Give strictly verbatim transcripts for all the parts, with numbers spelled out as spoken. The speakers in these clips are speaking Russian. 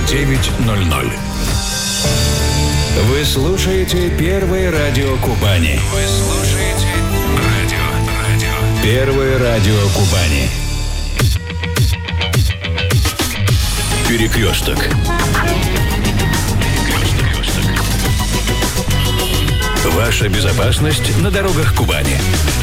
девять ноль ноль. Вы слушаете Первое радио Кубани. Вы слушаете радио, радио. Первое радио Кубани. Перекресток. Ваша безопасность на дорогах Кубани.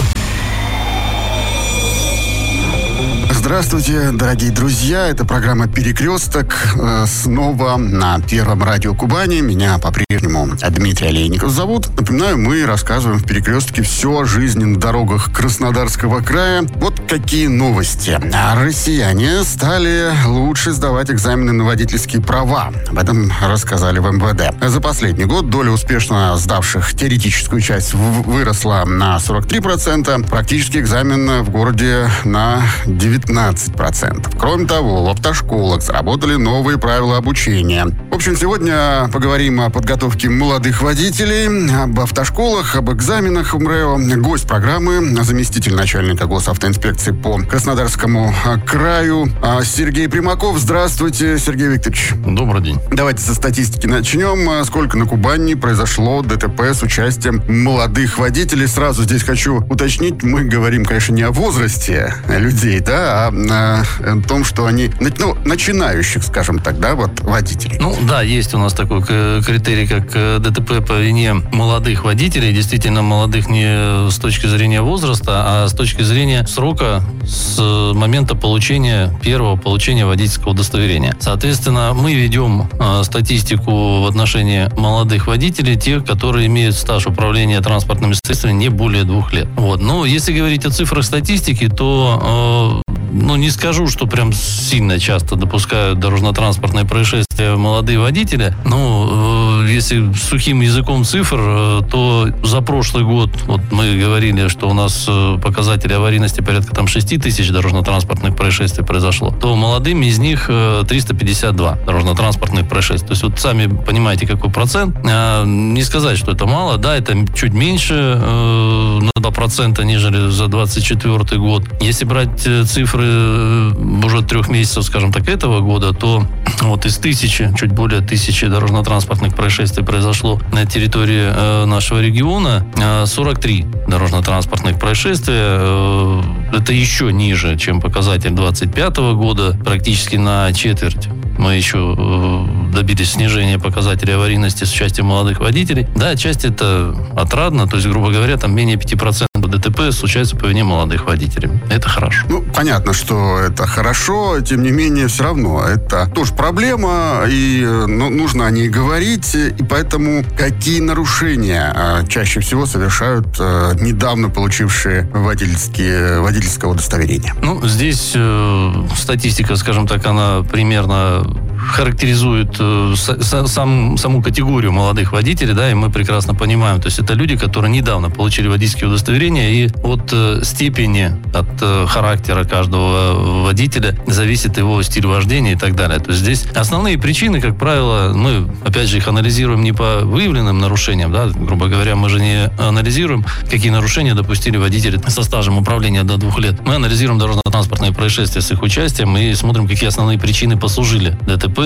Здравствуйте, дорогие друзья. Это программа «Перекресток». Снова на Первом радио Кубани. Меня по-прежнему Дмитрий Олейников зовут. Напоминаю, мы рассказываем в «Перекрестке» все о жизни на дорогах Краснодарского края. Вот какие новости. Россияне стали лучше сдавать экзамены на водительские права. Об этом рассказали в эм вэ дэ. За последний год доля успешно сдавших теоретическую часть выросла на сорок три процента. Практический экзамен в городе на девятнадцать процентов. Кроме того, в автошколах заработали новые правила обучения. В общем, сегодня поговорим о подготовке молодых водителей, об автошколах, об экзаменах в МРЭО. Гость программы — заместитель начальника госавтоинспекции по Краснодарскому краю Сергей Примаков. Здравствуйте, Сергей Викторович. Добрый день. Давайте со статистики начнем. Сколько на Кубани произошло ДТП с участием молодых водителей? Сразу здесь хочу уточнить, мы говорим, конечно, не о возрасте людей, да, а о том, что они, ну, начинающих, скажем так, да, вот, водителей. Ну, да, есть у нас такой критерий, как ДТП по вине молодых водителей. Действительно, молодых не с точки зрения возраста, а с точки зрения срока с момента получения, первого получения водительского удостоверения. Соответственно, мы ведем э, статистику в отношении молодых водителей, тех, которые имеют стаж управления транспортными средствами не более двух лет. Вот. Но если говорить о цифрах статистики, то э, ну, не скажу, что прям сильно часто допускают дорожно-транспортные происшествия молодые водители. Но э, если сухим языком цифр, э, то за прошлый год, вот мы говорили, что у нас э, показатели аварийности порядка там шесть тысяч дорожно-транспортных происшествий произошло, то молодым из них э, триста пятьдесят два дорожно-транспортных происшествий. То есть вот сами понимаете, какой процент. Э, не сказать, что это мало, да, это чуть меньше э, на два процента, нежели за двадцать четвёртый год. Если брать э, цифры уже трех месяцев, скажем так, этого года, то вот из тысячи, чуть более тысячи дорожно-транспортных происшествий произошло на территории э, нашего региона. Э, сорок три дорожно-транспортных происшествия. Э, это еще ниже, чем показатель двадцать пятого года, практически на четверть. Мы еще э, добились снижения показателей аварийности с участием молодых водителей. Да, отчасти это отрадно, то есть, грубо говоря, там менее пяти процентов ДТП случается по вине молодых водителей. Это хорошо. Ну, понятно, что это хорошо, тем не менее, все равно это тоже проблема, и ну, нужно о ней говорить, и поэтому какие нарушения э, чаще всего совершают э, недавно получившие водительские, водительское удостоверение? Ну, здесь э, статистика, скажем так, она примерно характеризует э, с, сам, саму категорию молодых водителей, да, и мы прекрасно понимаем, то есть это люди, которые недавно получили водительские удостоверения, и от э, степени, от э, характера каждого водителя зависит его стиль вождения и так далее. То есть здесь основные причины, как правило, мы, опять же, их анализируем не по выявленным нарушениям, да, грубо говоря, мы же не анализируем, какие нарушения допустили водители со стажем управления до двух лет. Мы анализируем дорожно-транспортные происшествия с их участием и смотрим, какие основные причины послужили ДТП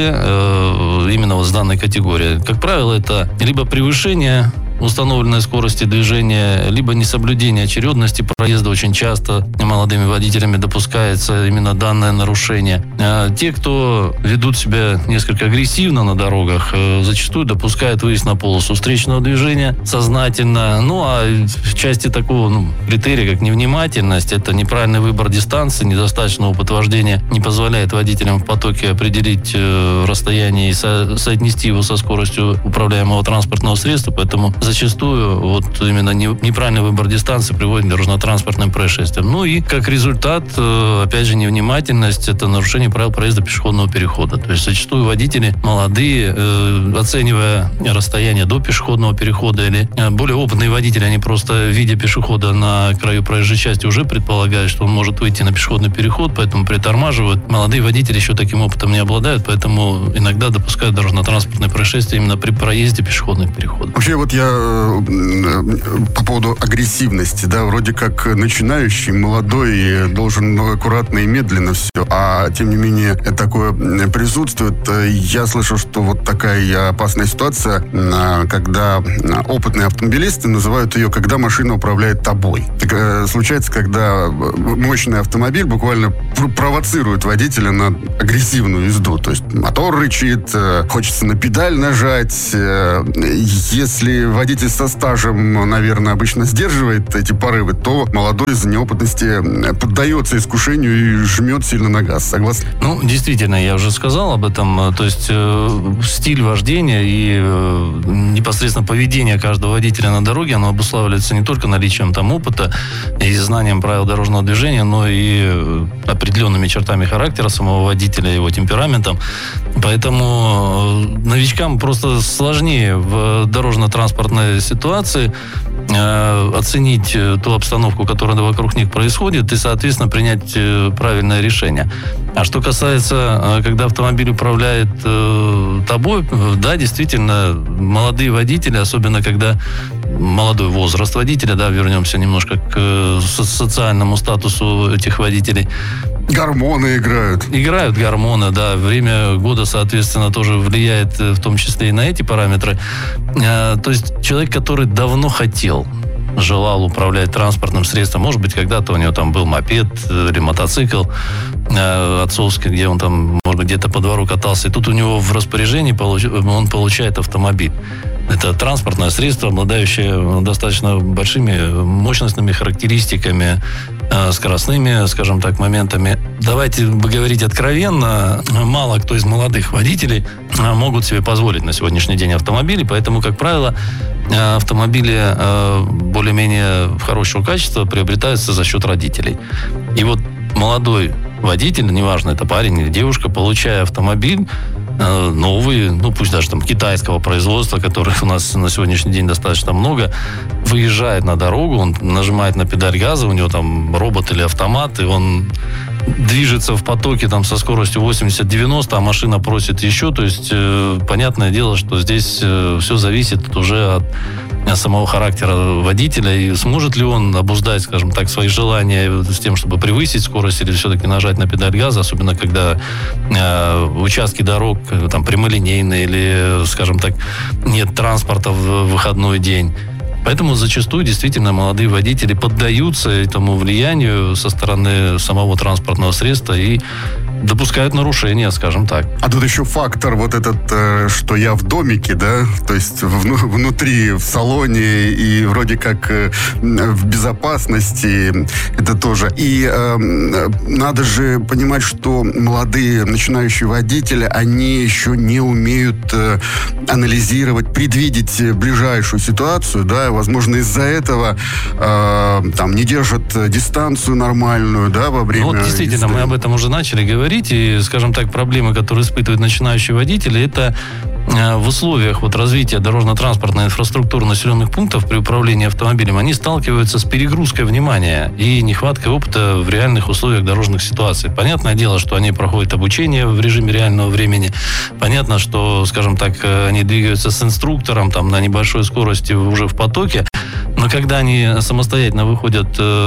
э, именно вот с данной категории. Как правило, это либо превышение установленной скорости движения, либо несоблюдение очередности проезда. Очень часто молодыми водителями допускается именно данное нарушение. Те, кто ведут себя несколько агрессивно на дорогах, зачастую допускают выезд на полосу встречного движения сознательно. Ну, а в части такого ну, критерия, как невнимательность, это неправильный выбор дистанции, недостаточный опыт вождения не позволяет водителям в потоке определить расстояние и со- соотнести его со скоростью управляемого транспортного средства, поэтому зачастую вот именно неправильный выбор дистанции приводит к дорожно-транспортным происшествиям. Ну и как результат, опять же, невнимательность, это нарушение правил проезда пешеходного перехода. То есть зачастую водители молодые, оценивая расстояние до пешеходного перехода, или более опытные водители, они просто, видя пешехода на краю проезжей части, уже предполагают, что он может выйти на пешеходный переход, поэтому притормаживают. Молодые водители еще таким опытом не обладают, поэтому иногда допускают дорожно-транспортные происшествия именно при проезде пешеходных переходов. Вообще, вот я по поводу агрессивности, да, вроде как начинающий, молодой, должен аккуратно и медленно все, а тем не менее такое присутствует. Я слышал, что вот такая опасная ситуация, когда опытные автомобилисты называют ее, когда машина управляет тобой. Так, случается, когда мощный автомобиль буквально провоцирует водителя на агрессивную езду, то есть мотор рычит, хочется на педаль нажать. Если водитель со стажем, наверное, обычно сдерживает эти порывы, то молодой из-за неопытности поддается искушению и жмет сильно на газ. Согласны? Ну, действительно, я уже сказал об этом. То есть э, стиль вождения и э, непосредственно поведение каждого водителя на дороге, оно обуславливается не только наличием там опыта и знанием правил дорожного движения, но и э, определенными чертами характера самого водителя, его темпераментом. Поэтому э, новичкам просто сложнее в дорожно-транспортной ситуации э, оценить ту обстановку, которая вокруг них происходит, и, соответственно, принять э, правильное решение. А что касается, э, когда автомобиль управляет э, тобой, э, да, действительно, молодые водители, особенно когда молодой возраст водителя, да, вернемся немножко к э, социальному статусу этих водителей. Гормоны играют. Играют гормоны, да. Время года, соответственно, тоже влияет в том числе и на эти параметры. То есть человек, который давно хотел, желал управлять транспортным средством, может быть, когда-то у него там был мопед или мотоцикл отцовский, где он там, может быть, где-то по двору катался, и тут у него в распоряжении он получает автомобиль. Это транспортное средство, обладающее достаточно большими мощностными характеристиками, скоростными, скажем так, моментами. Давайте говорить откровенно, мало кто из молодых водителей могут себе позволить на сегодняшний день автомобили, поэтому, как правило, автомобили более-менее хорошего качества приобретаются за счет родителей. И вот молодой водитель, неважно, это парень или девушка, получая автомобиль новый, ну пусть даже там китайского производства, которых у нас на сегодняшний день достаточно много, выезжает на дорогу, он нажимает на педаль газа, у него там робот или автомат, и он движется в потоке там со скоростью восемьдесят-девяносто, а машина просит еще, то есть э, понятное дело, что здесь э, все зависит уже от самого характера водителя, и сможет ли он обуздать, скажем так, свои желания с тем, чтобы превысить скорость или все-таки нажать на педаль газа, особенно когда э, участки дорог там прямолинейные или, скажем так, нет транспорта в выходной день. Поэтому зачастую действительно молодые водители поддаются этому влиянию со стороны самого транспортного средства и допускают нарушения, скажем так. А тут еще фактор вот этот, что я в домике, да, то есть внутри, в салоне и вроде как в безопасности, это тоже. И э, надо же понимать, что молодые начинающие водители, они еще не умеют э, анализировать, предвидеть ближайшую ситуацию, да, возможно, из-за этого э, там не держат дистанцию нормальную, да, во время... Ну, вот действительно, езды. Мы об этом уже начали говорить, и, скажем так, проблемы, которые испытывают начинающие водители, это в условиях вот развития дорожно-транспортной инфраструктуры населенных пунктов при управлении автомобилем, они сталкиваются с перегрузкой внимания и нехваткой опыта в реальных условиях дорожных ситуаций. Понятное дело, что они проходят обучение в режиме реального времени. Понятно, что, скажем так, они двигаются с инструктором там, на небольшой скорости уже в потоке. Но когда они самостоятельно выходят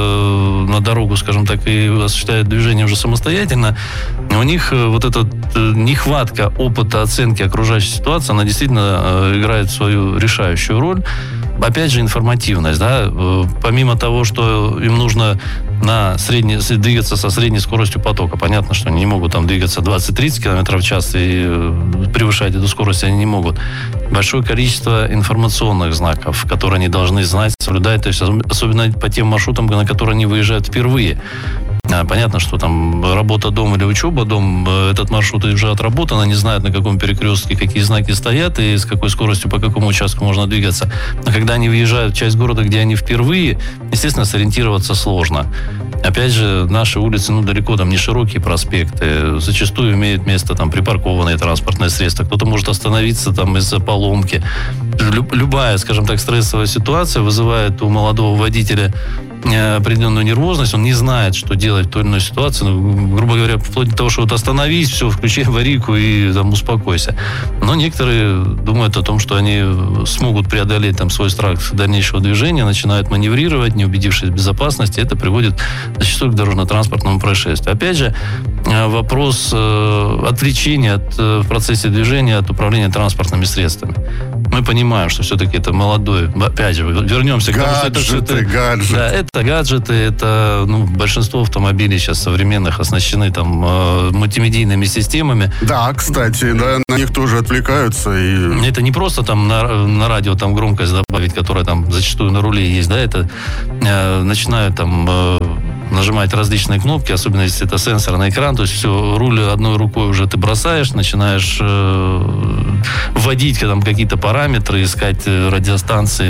э, на дорогу, скажем так, и осуществляют движение уже самостоятельно, у них э, вот эта э, нехватка опыта оценки окружающей ситуации, она действительно э, играет свою решающую роль. Опять же, информативность, да, э, помимо того, что им нужно на средне, двигаться со средней скоростью потока. Понятно, что они не могут там двигаться двадцать-тридцать километров в час и э, превышать эту скорость они не могут. Большое количество информационных знаков, которые они должны знать, соблюдать, то есть особенно по тем маршрутам, на которые они выезжают впервые. Понятно, что там работа дом или учеба дом, этот маршрут уже отработан, они знают, на каком перекрестке какие знаки стоят и с какой скоростью по какому участку можно двигаться. Но когда они въезжают в часть города, где они впервые, естественно, сориентироваться сложно. Опять же, наши улицы, ну, далеко там не широкие проспекты, зачастую имеют место там припаркованные транспортные средства, кто-то может остановиться там из-за поломки. Любая, скажем так, стрессовая ситуация вызывает у молодого водителя определенную нервозность, он не знает, что делать в той или иной ситуации. Ну, грубо говоря, вплоть до того, что вот остановись, все, включай аварийку и там успокойся. Но некоторые думают о том, что они смогут преодолеть там свой страх дальнейшего движения, начинают маневрировать, не убедившись в безопасности. Это приводит зачастую к дорожно-транспортному происшествию. Опять же, вопрос э, отвлечения от, э, в процессе движения от управления транспортными средствами. Мы понимаем, что все-таки это молодой, опять же, вернемся к тому, что это, что это, гаджеты. Да, это гаджеты, это ну, большинство автомобилей сейчас современных оснащены там э, мультимедийными системами. Да, кстати, да, на них тоже отвлекаются. И... Это не просто там на, на радио там громкость добавить, которая там зачастую на руле есть, да, это э, начинают там э, нажимать различные кнопки, особенно если это сенсорный экран, то есть все, руль одной рукой уже ты бросаешь, начинаешь э, вводить там какие-то параметры, искать радиостанции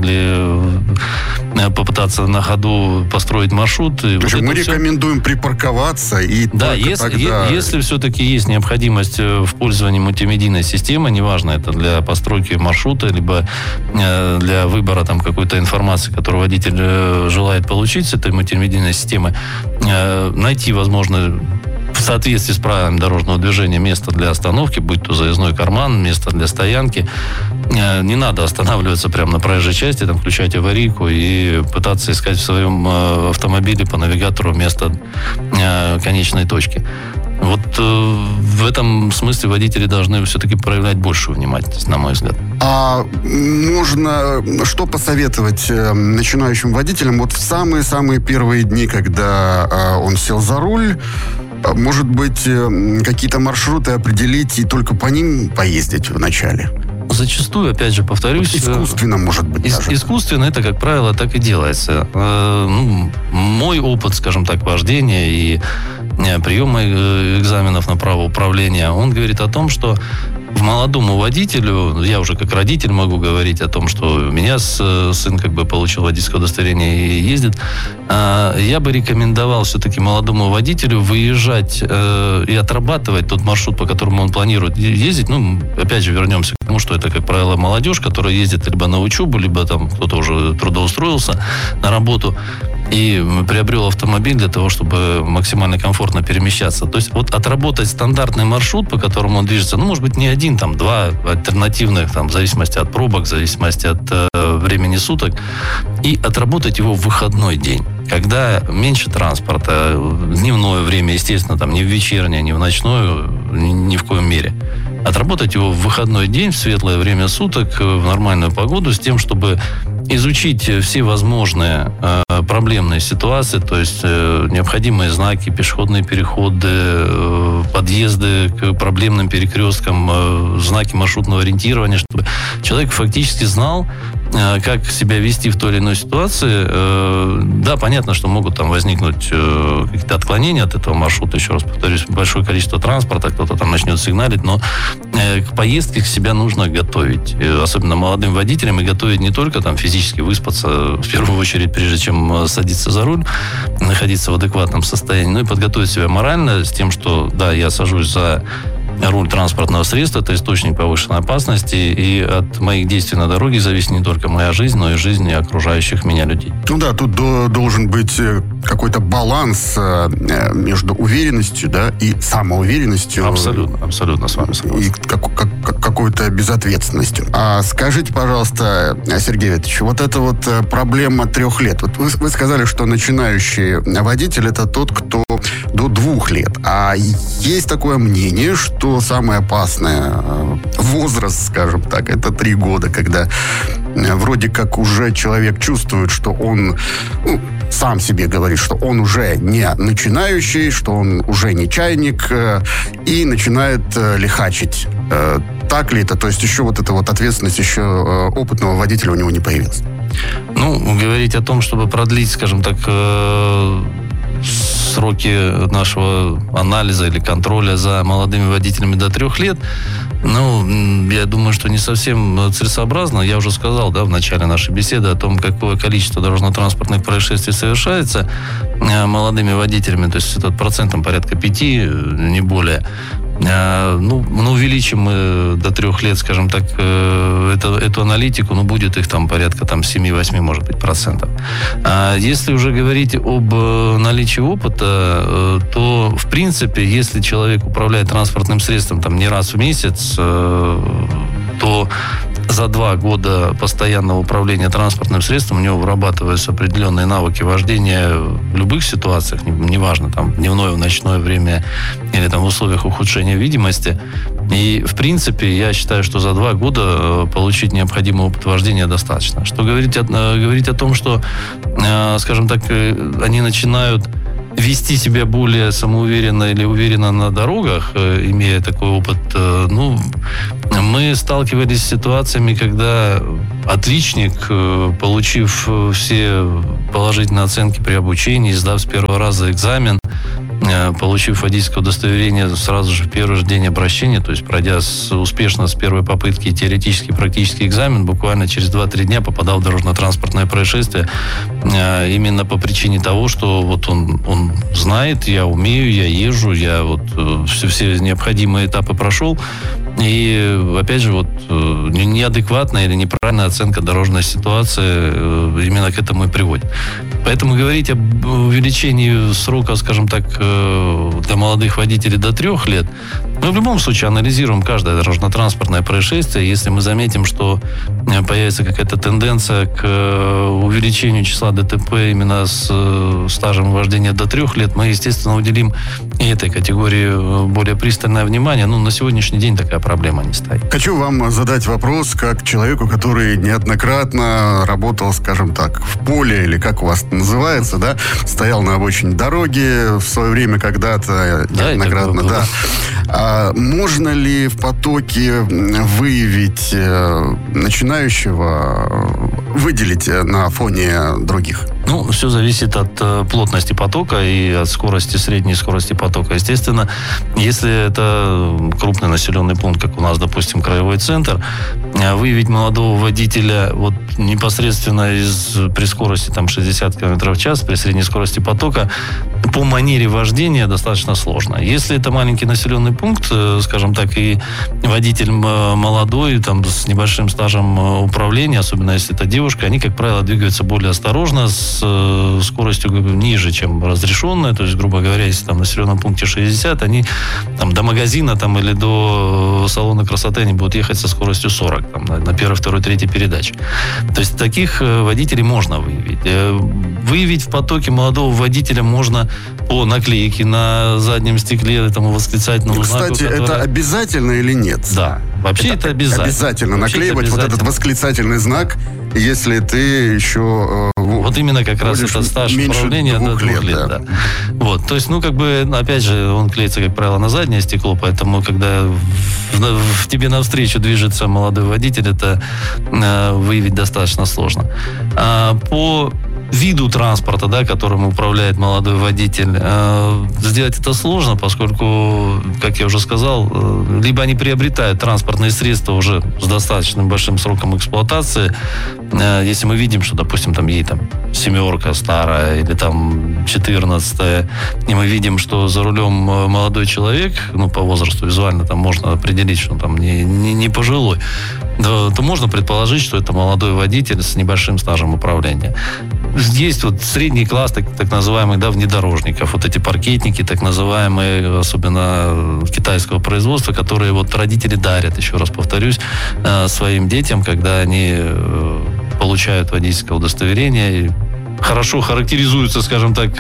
или э, попытаться на ходу построить маршрут. То есть вот мы рекомендуем все... припарковаться и да, если, тогда... если все-таки есть необходимость в пользовании мультимедийной системой, неважно, это для постройки маршрута, либо э, для выбора там какой-то информации, которую водитель э, желает получить с этой мультимедийной системы, найти, возможно, в соответствии с правилами дорожного движения место для остановки, будь то заездной карман, место для стоянки. Не надо останавливаться прямо на проезжей части, там, включать аварийку и пытаться искать в своем автомобиле по навигатору место конечной точки. Вот э, в этом смысле водители должны все-таки проявлять большую внимательность, на мой взгляд. А можно что посоветовать э, начинающим водителям вот в самые-самые первые дни, когда э, он сел за руль? Может быть, э, какие-то маршруты определить и только по ним поездить вначале? Зачастую, опять же, повторюсь... Искусственно, может быть, ис- даже. Искусственно это, как правило, так и делается. Э, ну, мой опыт, скажем так, вождения и приема экзаменов на право управления, он говорит о том, что молодому водителю, я уже как родитель могу говорить о том, что у меня сын как бы получил водительское удостоверение и ездит, я бы рекомендовал все-таки молодому водителю выезжать и отрабатывать тот маршрут, по которому он планирует ездить. Ну, опять же, вернемся к тому, что это, как правило, молодежь, которая ездит либо на учебу, либо там кто-то уже трудоустроился на работу и приобрел автомобиль для того, чтобы максимально комфортно перемещаться. То есть вот отработать стандартный маршрут, по которому он движется, ну, может быть, не один, там, два альтернативных, там, в зависимости от пробок, в зависимости от э, времени суток, и отработать его в выходной день, когда меньше транспорта, дневное время, естественно, там, не в вечернее, не в ночное, ни, ни в коем мере. Отработать его в выходной день, в светлое время суток, в нормальную погоду, с тем, чтобы изучить все возможные э, проблемные ситуации, то есть э, необходимые знаки, пешеходные переходы, э, подъезды к проблемным перекресткам, э, знаки маршрутного ориентирования, чтобы человек фактически знал, э, как себя вести в той или иной ситуации. Э, да, понятно, что могут там возникнуть э, какие-то отклонения от этого маршрута, еще раз повторюсь, большое количество транспорта, кто-то там начнет сигналить, но э, к поездке себя нужно готовить, э, особенно молодым водителям, и готовить не только там физически физически выспаться, в первую очередь, прежде чем садиться за руль, находиться в адекватном состоянии, ну и подготовить себя морально с тем, что, да, я сажусь за руль транспортного средства, это источник повышенной опасности, и от моих действий на дороге зависит не только моя жизнь, но и жизнь окружающих меня людей. Ну да, тут до, должен быть какой-то баланс между уверенностью, да, и самоуверенностью. Абсолютно, абсолютно с вами согласен. И как, как, какой-то безответственностью. А скажите, пожалуйста, Сергей Викторович, вот эта вот проблема трех лет. Вот вы, вы сказали, что начинающий водитель — это тот, кто до двух лет. А есть такое мнение, что самый опасный возраст, скажем так, это три года, когда вроде как уже человек чувствует, что он, ну, сам себе говорит, что он уже не начинающий, что он уже не чайник, и начинает лихачить. Так ли это? То есть еще вот эта вот ответственность еще опытного водителя у него не появилась? Ну, говорить о том, чтобы продлить, скажем так, сроки нашего анализа или контроля за молодыми водителями до трех лет, ну, я думаю, что не совсем целесообразно. Я уже сказал, да, в начале нашей беседы о том, какое количество дорожно-транспортных происшествий совершается молодыми водителями, то есть это процентом порядка пяти, не более. Ну, ну, увеличим мы до трех лет, скажем так, эту, эту аналитику, ну, будет их там порядка там, семь-восемь, может быть, процентов. А если уже говорить об наличии опыта, то, в принципе, если человек управляет транспортным средством там, не раз в месяц, то за два года постоянного управления транспортным средством у него вырабатываются определенные навыки вождения в любых ситуациях, неважно, там, в дневное, в ночное время или там в условиях ухудшения видимости. И, в принципе, я считаю, что за два года получить необходимый опыт вождения достаточно. Что говорить о, говорить о том, что, скажем так, они начинают вести себя более самоуверенно или уверенно на дорогах, имея такой опыт, ну, мы сталкивались с ситуациями, когда отличник, получив все положительные оценки при обучении, сдав с первого раза экзамен, получив водительское удостоверение сразу же в первый же день обращения, то есть пройдя с, успешно с первой попытки теоретический и практический экзамен, буквально через два-три дня попадал в дорожно-транспортное происшествие именно по причине того, что вот он, он знает, я умею, я езжу, я вот все, все необходимые этапы прошел. И, опять же, вот неадекватная или неправильная оценка дорожной ситуации именно к этому и приводит. Поэтому говорить об увеличении срока, скажем так, для молодых водителей до трех лет, мы в любом случае анализируем каждое дорожно-транспортное происшествие. Если мы заметим, что появится какая-то тенденция к увеличению числа ДТП именно с стажем вождения до трех лет, мы, естественно, уделим и этой категории более пристальное внимание. Ну, на сегодняшний день такая проблема не стоит. Хочу вам задать вопрос как человеку, который неоднократно работал, скажем так, в поле, или как у вас это называется, да, стоял на обочине дороги в свое время когда-то, да, неоднократно, это, да. А можно ли в потоке выявить э, начинающего, выделить на фоне других? Ну, все зависит от э, плотности потока и от скорости, средней скорости потока. Естественно, если это крупный населенный пункт, как у нас, допустим, краевой центр, э, выявить молодого водителя вот непосредственно из, при скорости там, шестьдесят километров в час, при средней скорости потока, по манере вождения достаточно сложно. Если это маленький населенный пункт, э, скажем так, и водитель молодой, там, с небольшим стажем управления, особенно если это девушка, они, как правило, двигаются более осторожно, с скоростью ниже, чем разрешенная. То есть, грубо говоря, если там в населенном пункте шестьдесят, они там до магазина там, или до салона красоты они будут ехать со скоростью сорок там, на, на первой, второй, третьей передаче. То есть таких водителей можно выявить. Выявить в потоке молодого водителя можно по наклейке на заднем стекле, этому восклицательному Кстати, знаку. Который... это обязательно или нет? Да. Вообще это, это обязательно. Обязательно Вообще наклеивать это обязательно. вот этот восклицательный знак, если ты еще... Э, вот именно как раз это стаж управления до двух лет. лет да. Да. Вот, то есть, ну, как бы, опять же, он клеится, как правило, на заднее стекло, поэтому, когда в, в тебе навстречу движется молодой водитель, это э, выявить достаточно сложно. А по виду транспорта, да, которым управляет молодой водитель, э, сделать это сложно, поскольку, как я уже сказал, э, либо они приобретают транспортные средства уже с достаточно большим сроком эксплуатации. Э, если мы видим, что, допустим, там ей там семерка старая или там четырнадцатая, и мы видим, что за рулем молодой человек, ну, по возрасту визуально там можно определить, что он там не, не, не пожилой, то, то можно предположить, что это молодой водитель с небольшим стажем управления. Есть вот средний класс так, так называемых, да, внедорожников, вот эти паркетники, так называемые, особенно китайского производства, которые вот родители дарят, еще раз повторюсь, своим детям, когда они получают водительское удостоверение, хорошо характеризуются, скажем так,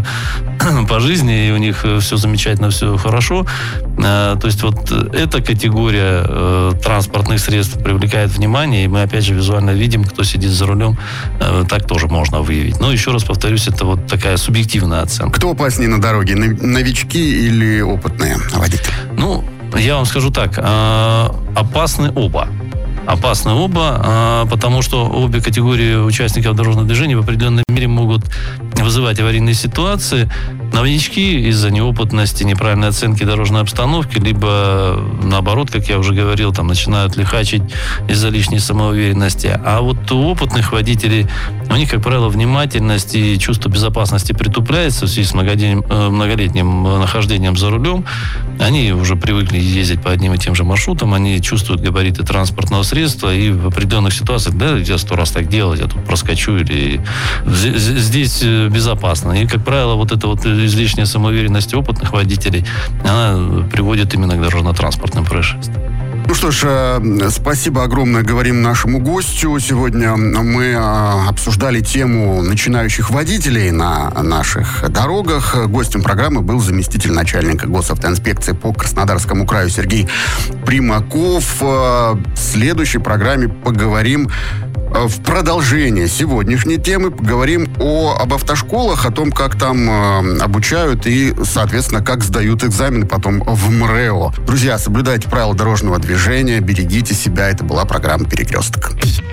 по жизни, и у них все замечательно, все хорошо. То есть вот эта категория транспортных средств привлекает внимание, и мы, опять же, визуально видим, кто сидит за рулем, так тоже можно выявить. Но, еще раз повторюсь, это вот такая субъективная оценка. Кто опаснее на дороге, новички или опытные водители? Ну, я вам скажу так, опасны оба. Опасны оба, потому что обе категории участников дорожного движения в определенной мере могут вызывать аварийные ситуации. Новички из-за неопытности, неправильной оценки дорожной обстановки, либо, наоборот, как я уже говорил, там начинают лихачить из-за лишней самоуверенности. А вот у опытных водителей, у них, как правило, внимательность и чувство безопасности притупляется в связи с многолетним нахождением за рулем. Они уже привыкли ездить по одним и тем же маршрутам, они чувствуют габариты транспортного средства, и в определенных ситуациях, да, я сто раз так делал, я тут проскочу, или здесь безопасно. И, как правило, вот это вот излишняя самоуверенность опытных водителей, она приводит именно к дорожно-транспортным происшествиям. Ну что ж, спасибо огромное говорим нашему гостю. Сегодня мы обсуждали тему начинающих водителей на наших дорогах. Гостем программы был заместитель начальника госавтоинспекции по Краснодарскому краю Сергей Примаков. В следующей программе поговорим в продолжение сегодняшней темы, поговорим о, об автошколах, о том, как там э, обучают и, соответственно, как сдают экзамены потом в МРЭО. Друзья, соблюдайте правила дорожного движения, берегите себя. Это была программа «Перекресток».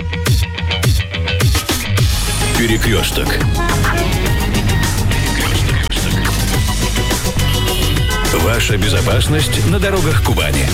«Перекресток». Ваша безопасность на дорогах Кубани.